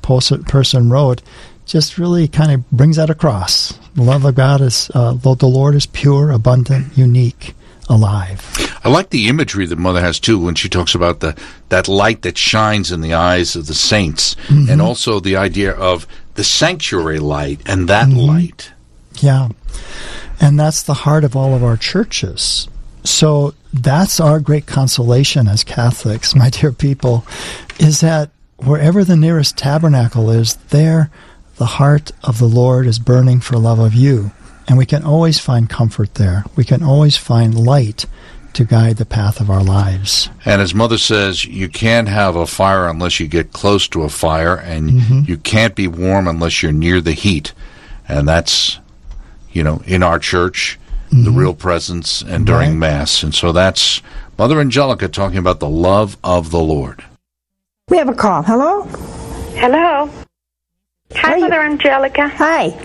person wrote just really kind of brings that across. The love of God is, the Lord is pure, abundant, unique, alive. I like the imagery that Mother has, too, when she talks about that light that shines in the eyes of the saints, and also the idea of the sanctuary light and that light. Yeah, and that's the heart of all of our churches. So that's our great consolation as Catholics, my dear people, is that wherever the nearest tabernacle is, there the heart of the Lord is burning for love of you. And we can always find comfort there. We can always find light to guide the path of our lives. And as Mother says, you can't have a fire unless you get close to a fire, and you can't be warm unless you're near the heat. And that's, in our church, the real presence and during Mass. And so that's Mother Angelica talking about the love of the Lord. We have a call. Hello? Hello. Hi, Mother Angelica. Hi.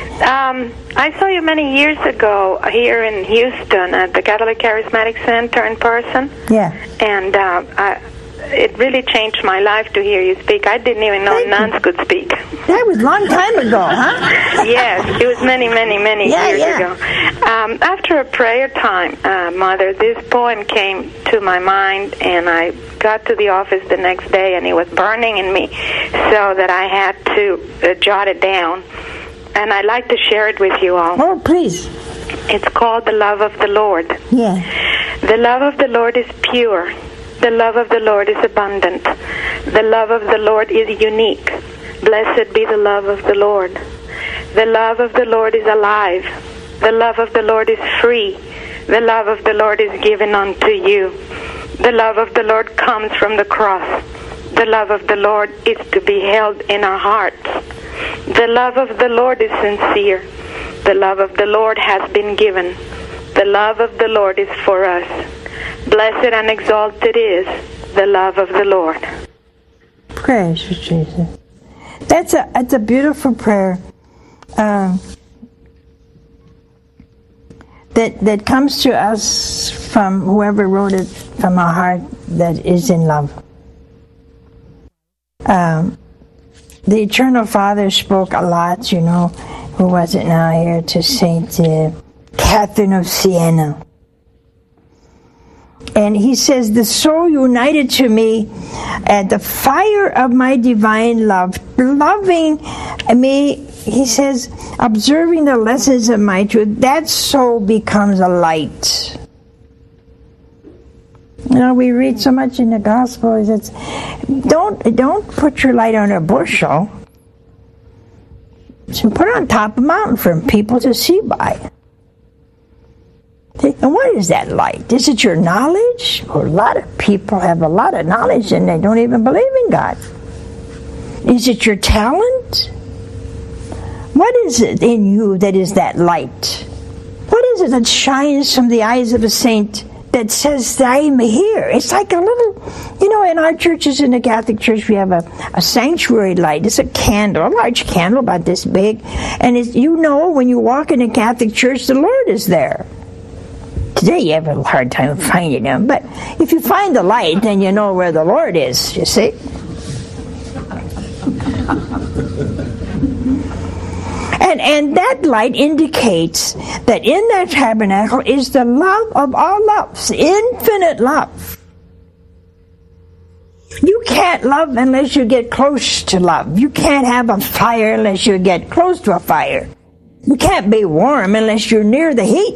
I saw you many years ago here in Houston at the Catholic Charismatic Center in person. Yeah. And it really changed my life to hear you speak. I didn't even know nuns could speak. That was a long time ago, huh? Yes, it was many years ago. After a prayer time, Mother, this poem came to my mind, and I got to the office the next day, and it was burning in me, so that I had to jot it down. And I'd like to share it with you all. Oh, please. It's called The Love of the Lord. Yeah. The love of the Lord is pure. The love of the Lord is abundant. The love of the Lord is unique. Blessed be the love of the Lord. The love of the Lord is alive. The love of the Lord is free. The love of the Lord is given unto you. The love of the Lord comes from the cross. The love of the Lord is to be held in our hearts. The love of the Lord is sincere. The love of the Lord has been given. The love of the Lord is for us. Blessed and exalted is the love of the Lord. Praise you, Jesus. That's a beautiful prayer that comes to us from whoever wrote it, from a heart that is in love. The Eternal Father spoke a lot, who was it now here, to Saint Catherine of Siena. And he says, the soul united to me at the fire of my divine love, loving me, he says, observing the lessons of my truth, that soul becomes a light. We read so much in the Gospel, it's don't put your light on a bushel. So put it on top of a mountain for people to see by. And what is that light? Is it your knowledge? Well, a lot of people have a lot of knowledge and they don't even believe in God. Is it your talent? What is it in you that is that light? What is it that shines from the eyes of a saint that says that I am here? It's like a little, in our churches, in the Catholic Church, we have a sanctuary light. It's a candle, a large candle about this big. And when you walk in a Catholic Church, the Lord is there. Today you have a hard time finding him, but if you find the light, then you know where the Lord is, you see. And that light indicates that in that tabernacle is the love of all loves, infinite love. You can't love unless you get close to love. You can't have a fire unless you get close to a fire. You can't be warm unless you're near the heat.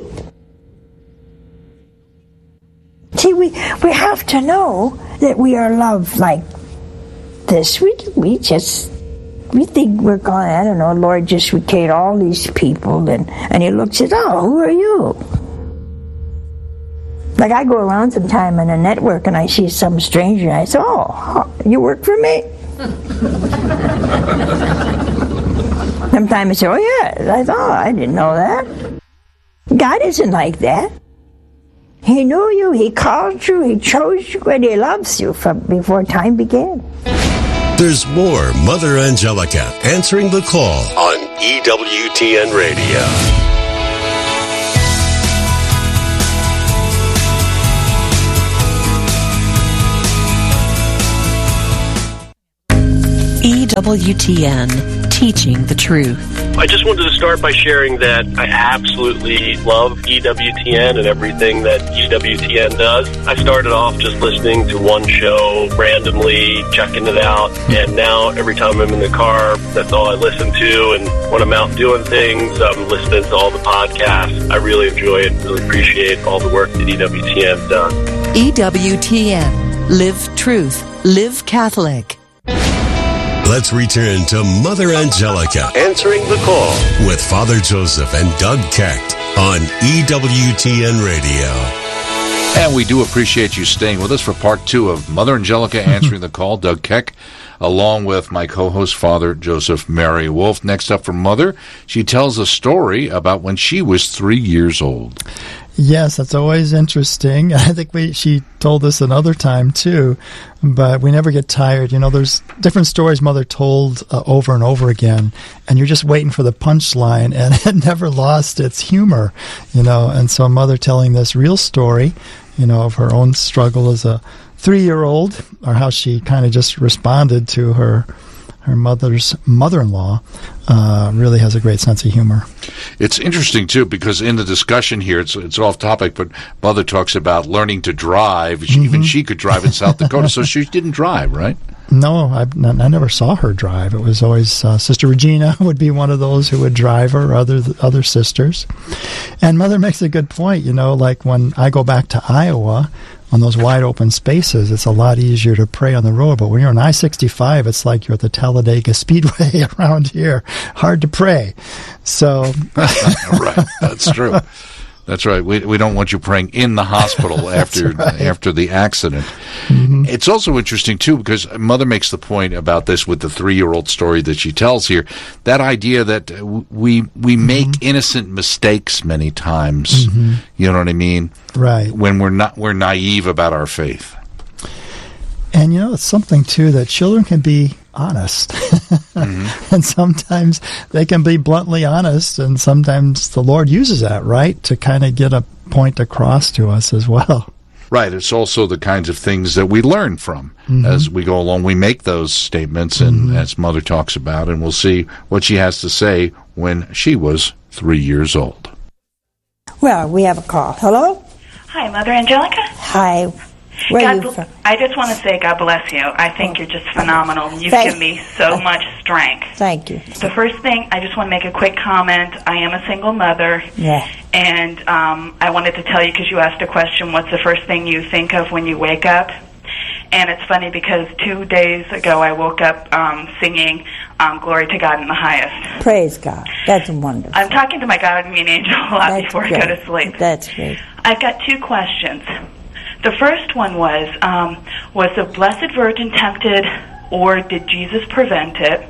See, we have to know that we are loved like this. We think we're going, I don't know, Lord just would create all these people, and he looks at, who are you? Like I go around sometime in a network and I see some stranger and I say, you work for me? Sometimes I say, yeah. I didn't know that. God isn't like that. He knew you, he called you, he chose you, and he loves you from before time began. There's more Mother Angelica answering the call on EWTN Radio. EWTN, teaching the truth. I just wanted to start by sharing that I absolutely love EWTN and everything that EWTN does. I started off just listening to one show randomly, checking it out, and now every time I'm in the car, that's all I listen to. And when I'm out doing things, I'm listening to all the podcasts. I really enjoy it, really appreciate all the work that EWTN does. EWTN, live truth, live Catholic. Let's return to Mother Angelica answering the call with Father Joseph and Doug Keck on EWTN Radio. And we do appreciate you staying with us for part 2 of Mother Angelica answering the call. Doug Keck, along with my co-host, Father Joseph Mary Wolf. Next up from Mother, she tells a story about when she was 3 years old. Yes, that's always interesting. I think she told us another time too, but we never get tired. You know, there's different stories Mother told over and over again, and you're just waiting for the punchline, and it never lost its humor, you know. And so Mother telling this real story, you know, of her own struggle as a 3-year-old, or how she kind of just responded to her mother's mother-in-law, really has a great sense of humor. It's interesting, too, because in the discussion here, it's off topic, but Mother talks about learning to drive. Even she could drive in South Dakota, so she didn't drive, right? No, I never saw her drive. It was always Sister Regina would be one of those who would drive her, or other sisters. And Mother makes a good point, you know, like when I go back to Iowa, on those wide open spaces, it's a lot easier to pray on the road. But when you're on I-65, it's like you're at the Talladega Speedway around here. Hard to pray. So, right, that's true. That's right. We don't want you praying in the hospital after the accident. Mm-hmm. It's also interesting, too, because Mother makes the point about this with the 3-year-old story that she tells here, that idea that we make innocent mistakes many times. Mm-hmm. You know what I mean? Right. When we're naive about our faith. And, you know, it's something, too, that children can be honest. Mm-hmm. And sometimes they can be bluntly honest, and sometimes the Lord uses that, right, to kind of get a point across to us as well. Right. It's also the kinds of things that we learn from as we go along. We make those statements, and as Mother talks about, and we'll see what she has to say when she was 3 years old. Well, we have a call. Hello? Hi, Mother Angelica. Hi. Where are you from? I just want to say God bless you. I think you're just phenomenal. You've given me so much strength. Thank you. The first thing, I just want to make a quick comment. I am a single mother. Yeah. And I wanted to tell you, because you asked a question, what's the first thing you think of when you wake up? And it's funny because 2 days ago I woke up singing Glory to God in the Highest. Praise God. That's wonderful. I'm talking to my guardian angel a lot before I go to sleep. That's great. I've got 2 questions. The first one was the Blessed Virgin tempted, or did Jesus prevent it?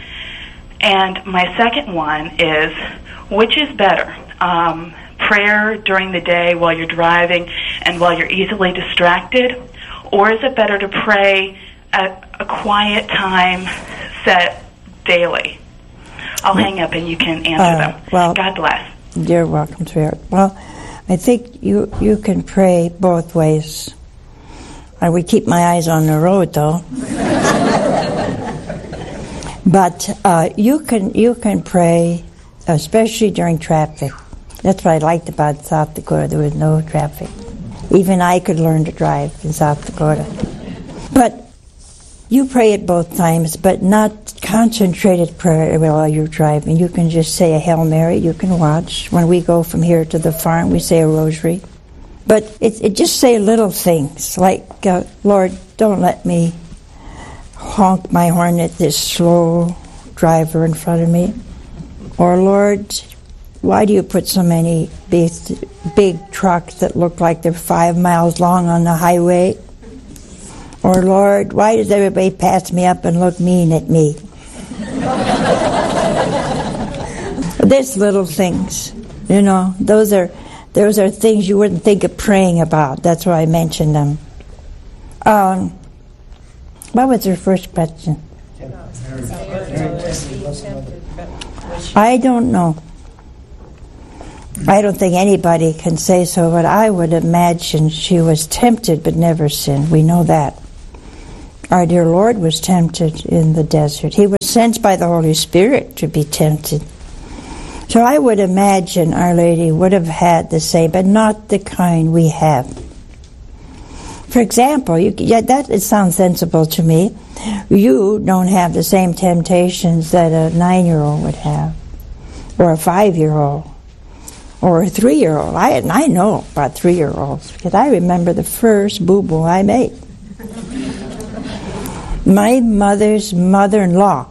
And my second one is, which is better, prayer during the day while you're driving and while you're easily distracted, or is it better to pray at a quiet time set daily? I'll hang up and you can answer them. Well, God bless. You're welcome, sweetheart. Well, I think you can pray both ways. I would keep my eyes on the road, though. But you can pray, especially during traffic. That's what I liked about South Dakota. There was no traffic. Even I could learn to drive in South Dakota. But you pray at both times, but not concentrated prayer while you're driving. You can just say a Hail Mary. You can watch. When we go from here to the farm, we say a rosary. But it just say little things like, Lord, don't let me honk my horn at this slow driver in front of me. Or, Lord, why do you put so many big trucks that look like they're 5 miles long on the highway? Or, Lord, why does everybody pass me up and look mean at me? There's little things, you know. Those are things you wouldn't think of praying about. That's why I mentioned them. What was your first question? I don't know. I don't think anybody can say so, but I would imagine she was tempted but never sinned. We know that. Our dear Lord was tempted in the desert. He was sent by the Holy Spirit to be tempted. So I would imagine Our Lady would have had the same, but not the kind we have. For example, it sounds sensible to me. You don't have the same temptations that a 9-year-old would have, or a 5-year-old, or a 3-year-old. I know about 3-year-olds, because I remember the first boo-boo I made. My mother's mother-in-law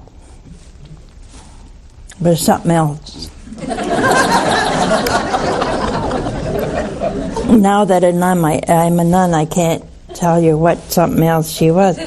was something else. Now that I'm a nun, I can't tell you what something else she was.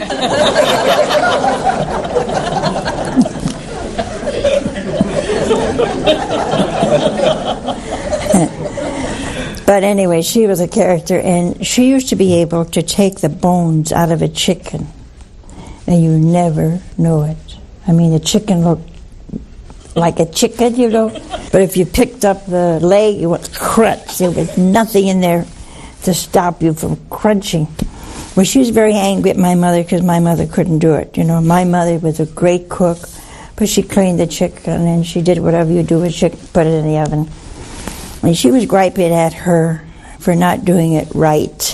But anyway, she was a character, and she used to be able to take the bones out of a chicken, and you never know it. I mean, the chicken looked like a chicken, you know, but if you picked up the leg, it was crunch. There was nothing in there to stop you from crunching. Well, she was very angry at my mother because my mother couldn't do it. You know, my mother was a great cook, but she cleaned the chicken and she did whatever you do with chicken, put it in the oven. And she was griping at her for not doing it right.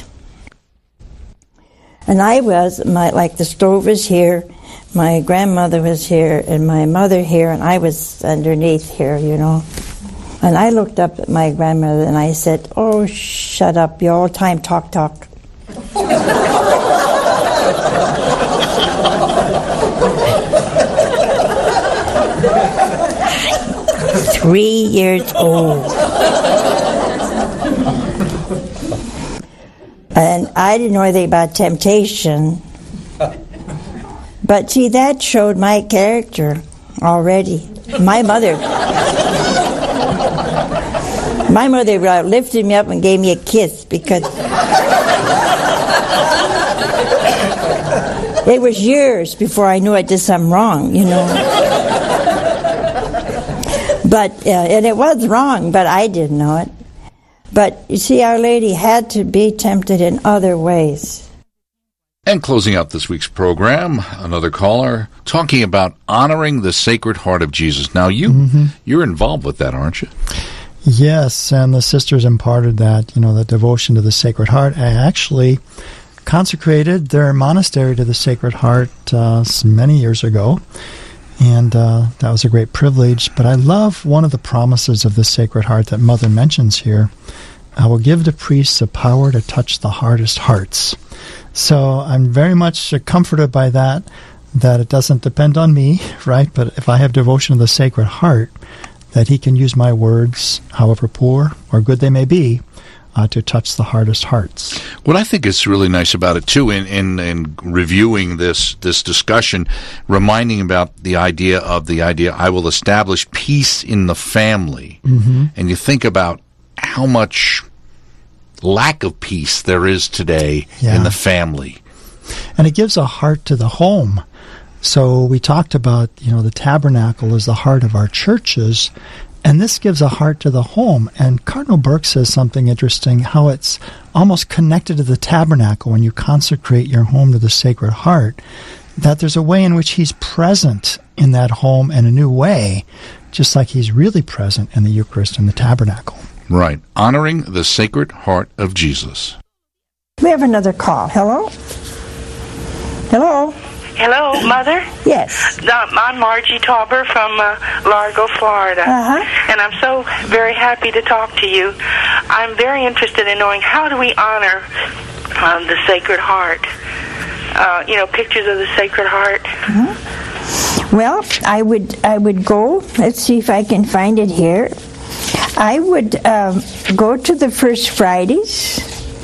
And I was, like the stove is here, my grandmother was here, and my mother here, and I was underneath here, you know. And I looked up at my grandmother and I said, "Oh, shut up, you all time talk. 3 years old. And I didn't know anything about temptation. But see, that showed my character already. My mother lifted me up and gave me a kiss because it was years before I knew I did something wrong, you know. But and it was wrong, but I didn't know it. But you see, Our Lady had to be tempted in other ways. And closing out this week's program, another caller talking about honoring the Sacred Heart of Jesus. Now, you're involved with that, aren't you? Yes, and the sisters imparted that, the devotion to the Sacred Heart. I actually consecrated their monastery to the Sacred Heart many years ago, and that was a great privilege. But I love one of the promises of the Sacred Heart that Mother mentions here. I will give the priests the power to touch the hardest hearts. So I'm very much comforted by that it doesn't depend on me, right? But if I have devotion to the Sacred Heart, that he can use my words, however poor or good they may be, to touch the hardest hearts. What I think is really nice about it, too, in reviewing this discussion, reminding about the idea, I will establish peace in the family. Mm-hmm. And you think about how much lack of peace there is today in the family. And it gives a heart to the home. So we talked about, the tabernacle is the heart of our churches, and this gives a heart to the home. And Cardinal Burke says something interesting, how it's almost connected to the tabernacle when you consecrate your home to the Sacred Heart, that there's a way in which he's present in that home in a new way, just like he's really present in the Eucharist and the tabernacle. Right. Honoring the Sacred Heart of Jesus. We have another call. Hello? Hello? Hello, Mother? Yes. I'm Margie Tauber from Largo, Florida. Uh-huh. And I'm so very happy to talk to you. I'm very interested in knowing, how do we honor the Sacred Heart? Pictures of the Sacred Heart. Mm-hmm. Well, I would go, let's see if I can find it here. I would go to the First Fridays.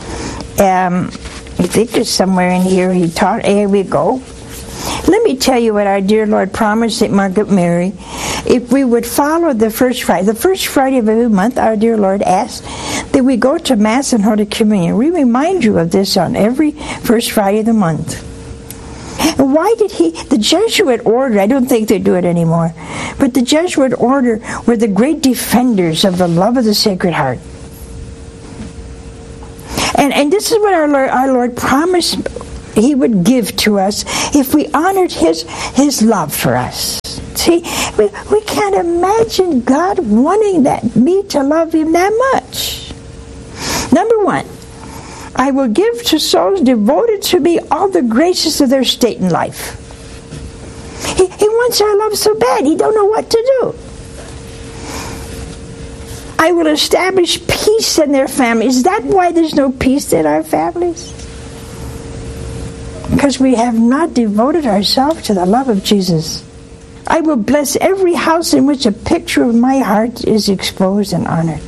I think it's somewhere in here he taught. Here we go. Let me tell you what our dear Lord promised St. Margaret Mary. If we would follow the first Friday of every month, our dear Lord asked that we go to Mass and Holy Communion. We remind you of this on every first Friday of the month. And why did the Jesuit order, I don't think they do it anymore, but the Jesuit order were the great defenders of the love of the Sacred Heart. And this is what our Lord promised He would give to us if we honored His love for us. See, we can't imagine God wanting me to love Him that much. Number one, I will give to souls devoted to me all the graces of their state in life. He wants our love so bad, He don't know what to do. I will establish peace in their families. Is that why there's no peace in our families? Because we have not devoted ourselves to the love of Jesus. I will bless every house in which a picture of my heart is exposed and honored.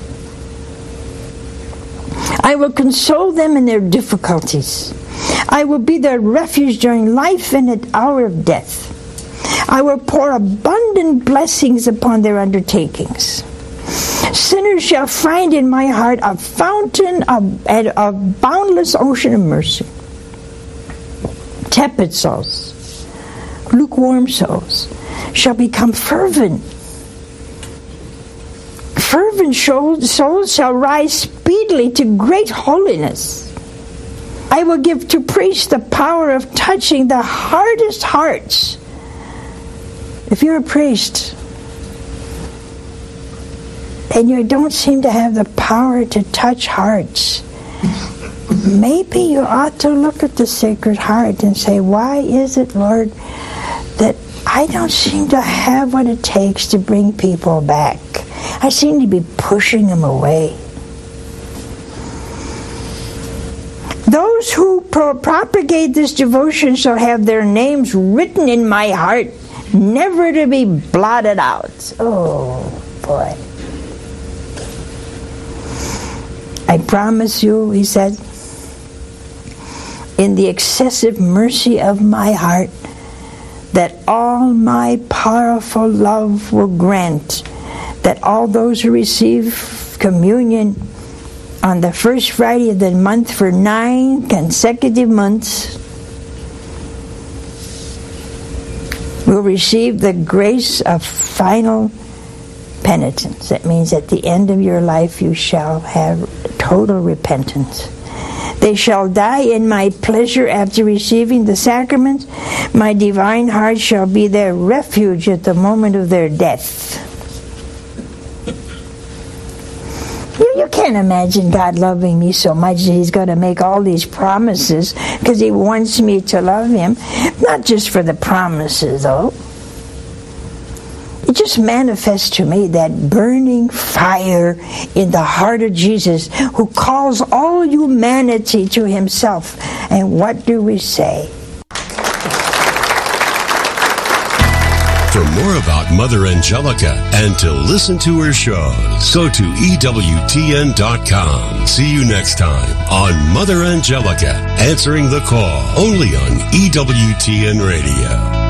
I will console them in their difficulties. I will be their refuge during life and at hour of death. I will pour abundant blessings upon their undertakings. Sinners shall find in my heart a fountain of boundless ocean of mercy. Tepid souls, lukewarm souls, shall become fervent. Fervent souls shall rise speedily to great holiness. I will give to priests the power of touching the hardest hearts. If you're a priest and you don't seem to have the power to touch hearts, maybe you ought to look at the Sacred Heart and say, why is it, Lord, that I don't seem to have what it takes to bring people back? I seem to be pushing them away. Those who propagate this devotion shall have their names written in my heart, never to be blotted out. Oh, boy. I promise you, he said, in the excessive mercy of my heart, that all my powerful love will grant that all those who receive communion on the first Friday of the month for 9 consecutive months will receive the grace of final penitence. That means at the end of your life you shall have total repentance. They shall die in my pleasure after receiving the sacraments. My divine heart shall be their refuge at the moment of their death. You can't imagine God loving me so much that He's going to make all these promises because He wants me to love Him. Not just for the promises, though. It just manifests to me that burning fire in the heart of Jesus, who calls all humanity to Himself. And what do we say? For more about Mother Angelica and to listen to her shows, go to EWTN.com. See you next time on Mother Angelica, Answering the Call, only on EWTN Radio.